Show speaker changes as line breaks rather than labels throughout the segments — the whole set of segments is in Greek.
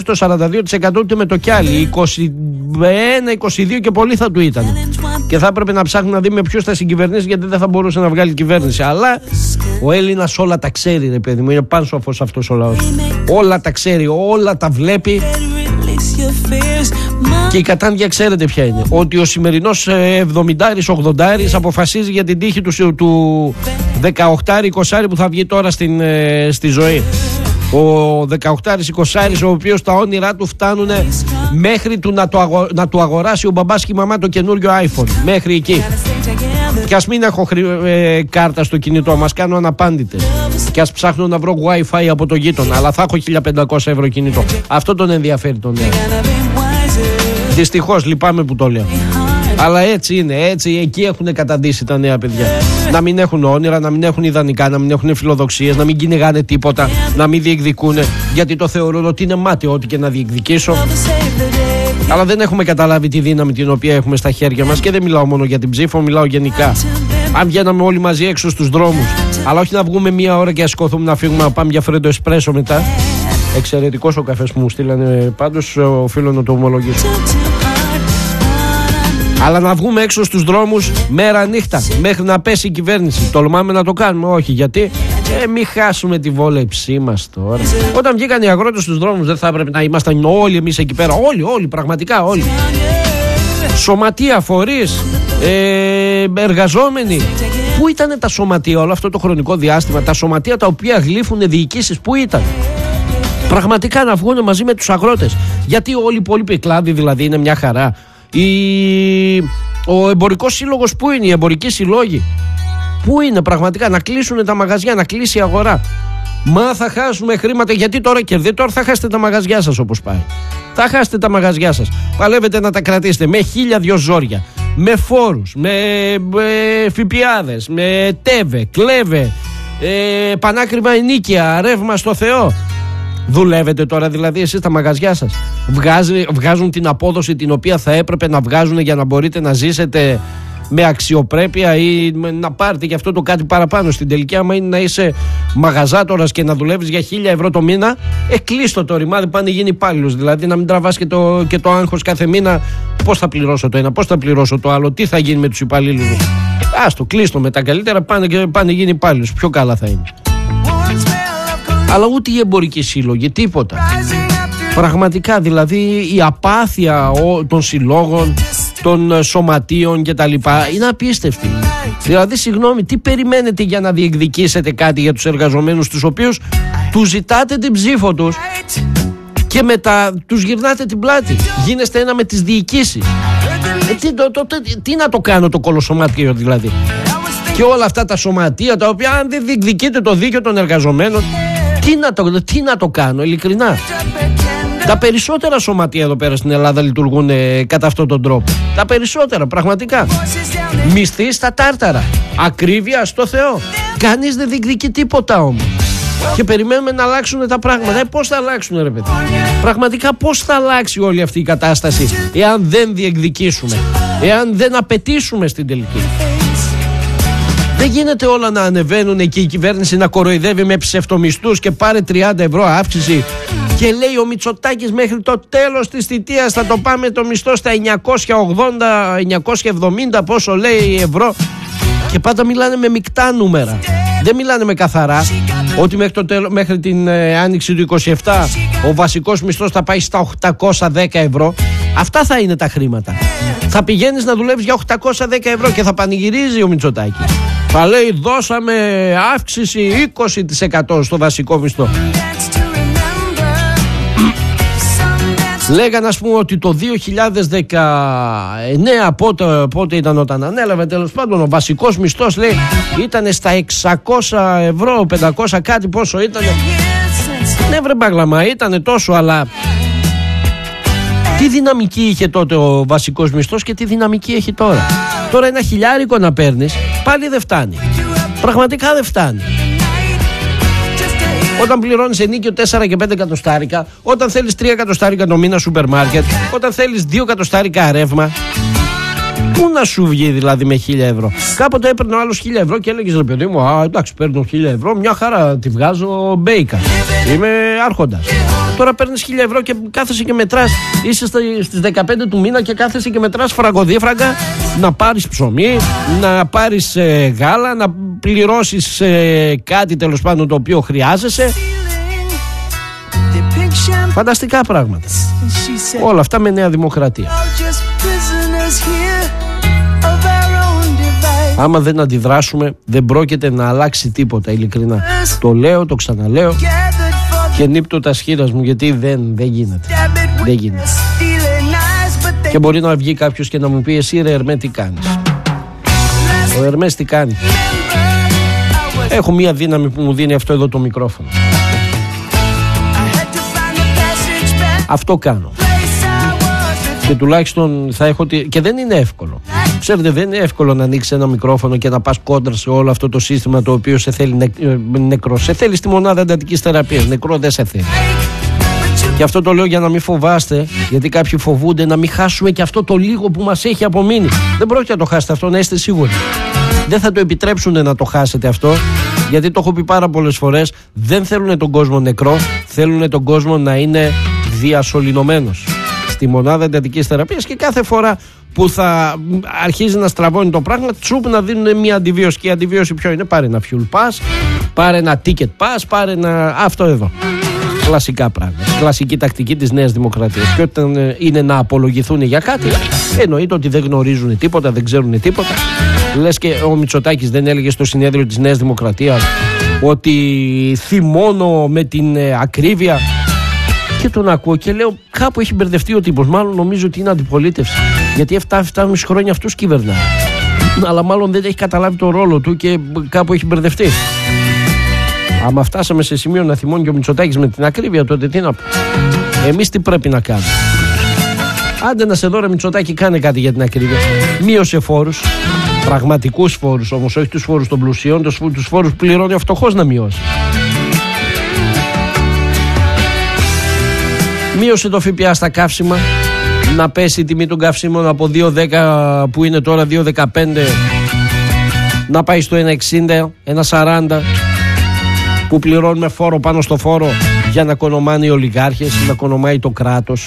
το 42% ούτε με το κιάλι. 21-22 και πολύ θα του ήταν. Και θα έπρεπε να ψάχνει να δει με ποιους θα συγκυβερνήσει, γιατί δεν θα μπορούσε να βγάλει κυβέρνηση. Αλλά ο Έλληνας όλα τα ξέρει, ρε παιδί μου. Είναι πάνσοφος αυτός ο λαός. Όλα τα ξέρει, όλα τα βλέπει. Και η κατάντια ξέρετε ποια είναι. Ότι ο σημερινός 70-80 αποφασίζει για την τύχη του 18-20 που θα βγει τώρα στη ζωή. Ο 18-20, ο οποίος τα όνειρά του φτάνουν μέχρι να του αγοράσει ο μπαμπάς και η μαμά το καινούριο iPhone. Μέχρι εκεί. Κι ας μην έχω κάρτα στο κινητό, μας κάνω αναπάντητες. Κι ας ψάχνω να βρω Wi-Fi από το γείτονα, αλλά θα έχω 1.500 ευρώ κινητό. Αυτό τον ενδιαφέρει τον νέο. Δυστυχώς, λυπάμαι που το λέω. Αλλά έτσι είναι, έτσι εκεί έχουν καταντήσει τα νέα παιδιά. Να μην έχουν όνειρα, να μην έχουν ιδανικά, να μην έχουν φιλοδοξίες, να μην κυνηγάνε τίποτα, να μην διεκδικούν, γιατί το θεωρούν ότι είναι μάταιο ό,τι και να διεκδικήσω. Αλλά δεν έχουμε καταλάβει τη δύναμη την οποία έχουμε στα χέρια μας, και δεν μιλάω μόνο για την ψήφο, μιλάω γενικά. Αν βγαίναμε όλοι μαζί έξω στους δρόμους, αλλά όχι να βγούμε μία ώρα και να σηκωθούμε να φύγουμε να πάμε για φρέντο εσπρέσο μετά. Εξαιρετικός ο καφές που μου στείλανε πάντως, οφείλω να το ομολογήσω. Αλλά να βγούμε έξω στους δρόμους μέρα νύχτα μέχρι να πέσει η κυβέρνηση. Τολμάμε να το κάνουμε? Όχι. Γιατί? Μην χάσουμε τη βόλεψή μας τώρα. Όταν βγήκαν οι αγρότες στους δρόμους, δεν θα έπρεπε να ήμασταν όλοι εμείς εκεί πέρα? Όλοι, πραγματικά όλοι. Σωματεία, φορείς, εργαζόμενοι. Πού ήταν τα σωματεία όλο αυτό το χρονικό διάστημα? Τα σωματεία τα οποία γλύφουν διοικήσεις, πού ήταν? Πραγματικά να βγουν μαζί με τους αγρότες. Γιατί όλοι οι υπόλοιποι κλάδοι δηλαδή είναι μια χαρά. Ο εμπορικός σύλλογος πού είναι? Οι εμπορικοί συλλόγοι πού είναι? Πραγματικά να κλείσουν τα μαγαζιά, να κλείσει η αγορά. Μα θα χάσουμε χρήματα. Γιατί τώρα κερδίτε? Τώρα θα χάσετε τα μαγαζιά σας όπως πάει. Θα χάσετε τα μαγαζιά σας. Παλεύετε να τα κρατήσετε με 1002 ζόρια, με φόρους, με ΦΠΑδες, με ΤΕΒΕ, κλέβε, πανάκριβα ενίκια, ρεύμα στο Θεό. Δουλεύετε τώρα δηλαδή εσείς τα μαγαζιά σας? Βγάζουν την απόδοση την οποία θα έπρεπε να βγάζουν για να μπορείτε να ζήσετε με αξιοπρέπεια ή να πάρετε και αυτό το κάτι παραπάνω? Στην τελική, άμα είναι να είσαι μαγαζάτορας και να δουλεύεις για 1.000 ευρώ το μήνα, κλείστο το ρημάδι, πάνε γίνει υπάλληλος. Δηλαδή να μην τραβάς και το άγχος κάθε μήνα. Πώς θα πληρώσω το ένα, πώς θα πληρώσω το άλλο, τι θα γίνει με τους υπαλλήλους μου? Άστο, κλείστο με τα καλύτερα, πάνε γίνει υπάλληλος. Πιο καλά θα είναι. Αλλά ούτε οι εμπορικοί σύλλογοι, τίποτα. Πραγματικά δηλαδή η απάθεια των συλλόγων, των σωματείων κτλ. Είναι απίστευτη. Δηλαδή, συγγνώμη, τι περιμένετε για να διεκδικήσετε κάτι για τους εργαζομένους, τους οποίους τους ζητάτε την ψήφο τους και μετά τους γυρνάτε την πλάτη? Γίνεστε ένα με τις διοικήσεις. Τι να το κάνω το κολοσωματείο δηλαδή? Και όλα αυτά τα σωματεία τα οποία, αν δεν διεκδικείτε το δίκαιο των εργαζομένων, τι να το κάνω, ειλικρινά? Τα περισσότερα σωματεία εδώ πέρα στην Ελλάδα λειτουργούν κατά αυτόν τον τρόπο. Τα περισσότερα, πραγματικά. Μισθοί στα τάρταρα. Ακρίβεια στο Θεό. Κανείς δεν διεκδικεί τίποτα όμως. Και περιμένουμε να αλλάξουν τα πράγματα. Πώς θα αλλάξουν, ρε παιδί? Πραγματικά πώς θα αλλάξει όλη αυτή η κατάσταση εάν δεν διεκδικήσουμε, εάν δεν απαιτήσουμε στην τελική? Δεν γίνεται όλα να ανεβαίνουν και η κυβέρνηση να κοροϊδεύει με ψευτομισθούς και πάρε 30 ευρώ αύξηση και λέει ο Μητσοτάκης μέχρι το τέλος της θητείας θα το πάμε το μισθό στα 980-970 πόσο λέει ευρώ, και πάντα μιλάνε με μεικτά νούμερα. Δεν μιλάνε με καθαρά ότι μέχρι την άνοιξη του 27 ο βασικός μισθός θα πάει στα 810 ευρώ. Αυτά θα είναι τα χρήματα. Θα πηγαίνεις να δουλεύεις για 810 ευρώ και θα πανηγυρίζει ο Μητσοτάκης. Θα λέει δώσαμε αύξηση 20% στο βασικό μισθό. Λέγανε, ας πούμε, ότι το 2019 πότε ήταν όταν ανέλαβε, τέλος πάντων, ο βασικός μισθός λέει ήταν στα 600 ευρώ, 500 κάτι πόσο ήταν. Ναι βρε μπάγλαμα, ήτανε τόσο, αλλά τι δυναμική είχε τότε ο βασικός μισθός και τι δυναμική έχει τώρα? Τώρα ένα χιλιάρικο να παίρνεις πάλι δεν φτάνει. Πραγματικά δεν φτάνει. Όταν πληρώνεις ενίκιο 4 και 5 εκατοστάρικα, όταν θέλεις 3 εκατοστάρικα το μήνα σούπερ μάρκετ, όταν θέλεις 2 εκατοστάρικα ρεύμα, πού να σου βγει δηλαδή με 1.000 ευρώ? Κάποτε έπαιρνε ο άλλος 1.000 ευρώ και έλεγες ρε παιδί μου, εντάξει, παίρνω 1.000 ευρώ, μια χαρά τη βγάζω μπέικα. Είμαι άρχοντας. Τώρα παίρνεις 1.000 ευρώ και κάθεσαι και μετράς. Είσαι στις 15 του μήνα και κάθεσαι και μετράς φραγκοδίφραγκα να πάρεις ψωμί, να πάρεις γάλα, να πληρώσεις κάτι τέλος πάντων το οποίο χρειάζεσαι. Φανταστικά πράγματα. Όλα αυτά με Νέα Δημοκρατία. Άμα δεν αντιδράσουμε, δεν πρόκειται να αλλάξει τίποτα, ειλικρινά. Το λέω, το ξαναλέω και νύπτω τα σχήρας μου, γιατί δεν γίνεται. Δεν γίνεται. Και μπορεί να βγει κάποιος και να μου πει: εσύ ρε Ερμέ, τι κάνεις? Ο Ερμές τι κάνει? Έχω μία δύναμη που μου δίνει αυτό εδώ το μικρόφωνο. Αυτό κάνω. Και τουλάχιστον θα έχω. Και δεν είναι εύκολο. Ξέρετε, δεν είναι εύκολο να ανοίξει ένα μικρόφωνο και να πας κόντρα σε όλο αυτό το σύστημα το οποίο σε θέλει νεκρό. Σε θέλει στη μονάδα εντατικής θεραπείας. Νεκρό δεν σε θέλει. Και αυτό το λέω για να μην φοβάστε, γιατί κάποιοι φοβούνται να μην χάσουμε και αυτό το λίγο που μας έχει απομείνει. Δεν πρόκειται να το χάσετε αυτό, να είστε σίγουροι. Δεν θα το επιτρέψουν να το χάσετε αυτό, γιατί το έχω πει πάρα πολλές φορές. Δεν θέλουν τον κόσμο νεκρό, θέλουν τον κόσμο να είναι διασωληνωμένος στη μονάδα εντατικής θεραπείας, και κάθε φορά που θα αρχίζει να στραβώνει το πράγμα, τσουπ να δίνουν μια αντιβίωση. Και η αντιβίωση ποιο είναι? Πάρε ένα fuel pass, πάρε ένα ticket pass, πάρε ένα. Αυτό εδώ. Κλασικά πράγματα. Κλασική τακτική της Νέας Δημοκρατίας. Και όταν είναι να απολογηθούν για κάτι, εννοείται ότι δεν γνωρίζουν τίποτα, δεν ξέρουν τίποτα. Λες και ο Μητσοτάκης δεν έλεγε στο συνέδριο της Νέας Δημοκρατίας ότι θυμώνω με την ακρίβεια? Και τον ακούω και λέω: κάπου έχει μπερδευτεί ο τύπος. Μάλλον νομίζω ότι είναι αντιπολίτευση. Γιατί 7,5 χρόνια αυτούς κυβερνάει. Αλλά μάλλον δεν έχει καταλάβει το ρόλο του και κάπου έχει μπερδευτεί. Άμα φτάσαμε σε σημείο να θυμώνει και ο Μητσοτάκης με την ακρίβεια, τότε τι να πω? Εμείς τι πρέπει να κάνουμε? Άντε να σε δω ρε Μητσοτάκη, κάνε κάτι για την ακρίβεια. Μείωσε φόρους, πραγματικούς φόρους όμως, όχι τους φόρους των πλουσιών, τους φόρους που πληρώνει ο φτωχός να μειώσει. Μείωσε το ΦΠΑ στα καύσιμα, να πέσει η τιμή των καυσίμων από 2,10 που είναι τώρα 2,15 να πάει στο 1,60, 1,40 που πληρώνουμε φόρο πάνω στο φόρο για να κονομάνε οι ολιγάρχες, να κονομάει το κράτος.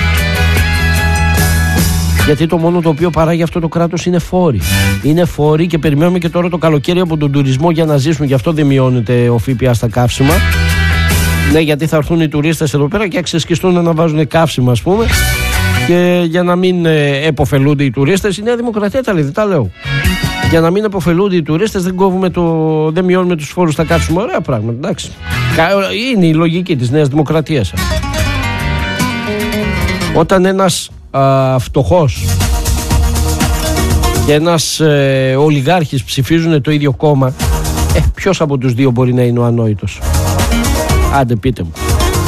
Γιατί το μόνο το οποίο παράγει αυτό το κράτος είναι φόροι. Είναι φόροι και περιμένουμε και τώρα το καλοκαίρι από τον τουρισμό για να ζήσουμε. Γι' αυτό δεν μειώνεται ο ΦΠΑ στα καύσιμα. Ναι, γιατί θα έρθουν οι τουρίστες εδώ πέρα και θα ξεσκιστούν να βάζουν καύσιμα, ας πούμε. Και για να μην επωφελούνται οι τουρίστες, η Νέα Δημοκρατία τα λέει, τα λέω. Για να μην επωφελούνται οι τουρίστες, δεν μειώνουμε τους φόρους στα καύσιμα. Ωραία πράγματα, εντάξει. Είναι η λογική της Νέας Δημοκρατίας. Όταν ένας φτωχός και ένας ολιγάρχης ψηφίζουν το ίδιο κόμμα, ποιος από τους δύο μπορεί να είναι ο ανόητος? Άντε πείτε μου.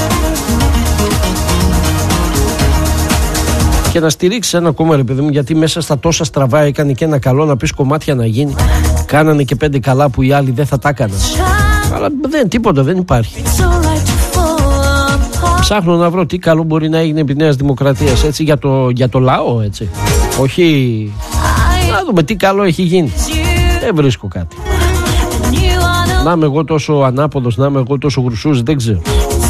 Και να στηρίξει ένα κόμμα, ρε παιδί μου, γιατί μέσα στα τόσα στραβά έκανε και ένα καλό, να πεις κομμάτια να γίνει. Κάνανε και 5 καλά που οι άλλοι δεν θα τα έκαναν. Αλλά τίποτα δεν υπάρχει. Ψάχνω να βρω τι καλό μπορεί να έγινε επί Νέας Δημοκρατίας, έτσι, για το λαό, έτσι. Όχι. Να δούμε τι καλό έχει γίνει. Δεν βρίσκω κάτι. Να είμαι εγώ τόσο ανάποδος, να είμαι εγώ τόσο γρουσούς, δεν ξέρω.